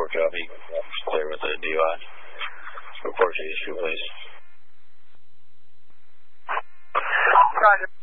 job. He was clear with the DUI. Report to issue, please. Roger.